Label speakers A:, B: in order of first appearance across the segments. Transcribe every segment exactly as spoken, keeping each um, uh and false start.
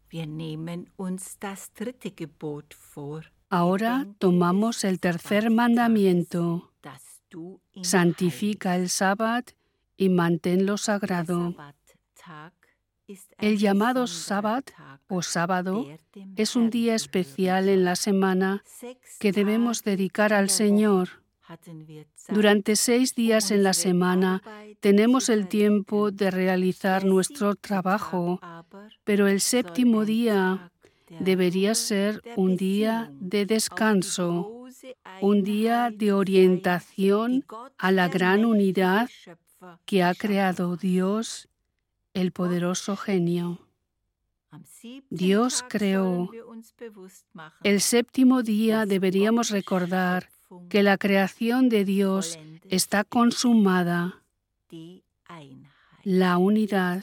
A: Ahora tomamos el tercer mandamiento. Santifica el sábado y manténlo sagrado. El llamado sábado o sábado es un día especial en la semana que debemos dedicar al Señor. Durante seis días en la semana tenemos el tiempo de realizar nuestro trabajo, pero el séptimo día debería ser un día de descanso, un día de orientación a la gran unidad que ha creado Dios, el poderoso genio. Dios creó. El séptimo día deberíamos recordar que la creación de Dios está consumada, la unidad.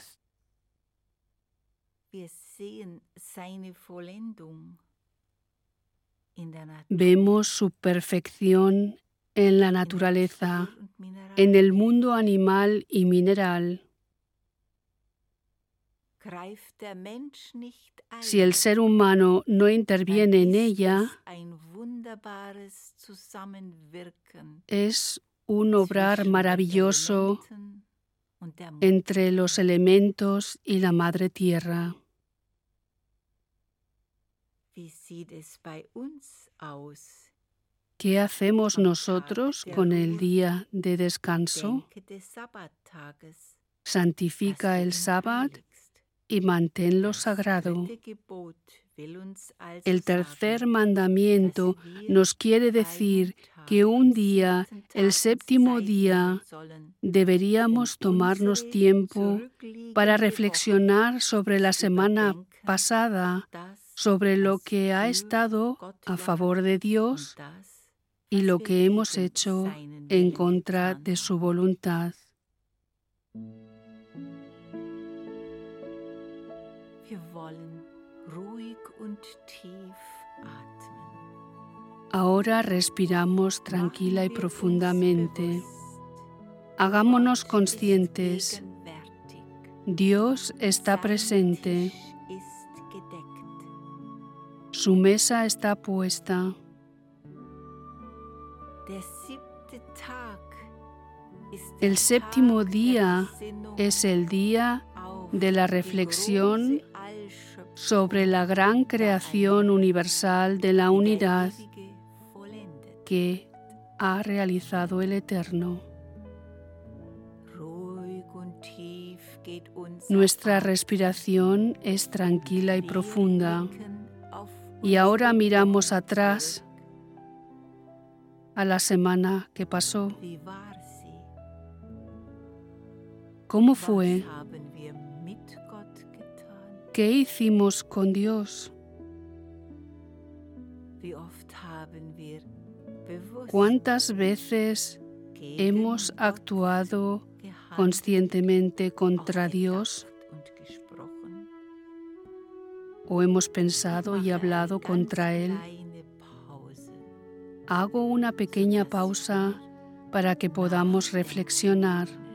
A: Vemos su perfección en la naturaleza, en el mundo animal y mineral. Si el ser humano no interviene en ella, es un obrar maravilloso entre los elementos y la madre tierra. ¿Qué hacemos nosotros con el día de descanso? Santifica el sábado y manténlo sagrado. El tercer mandamiento nos quiere decir que un día, el séptimo día, deberíamos tomarnos tiempo para reflexionar sobre la semana pasada, sobre lo que ha estado a favor de Dios y lo que hemos hecho en contra de su voluntad. Ahora respiramos tranquila y profundamente. Hagámonos conscientes. Dios está presente. Su mesa está puesta. El séptimo día es el día de la reflexión sobre la gran creación universal de la unidad que ha realizado el Eterno. Nuestra respiración es tranquila y profunda. Y ahora miramos atrás a la semana que pasó. ¿Cómo fue? ¿Qué hicimos con Dios? ¿Cuántas veces hemos actuado conscientemente contra Dios? ¿O hemos pensado y hablado contra Él? Hago una pequeña pausa para que podamos reflexionar.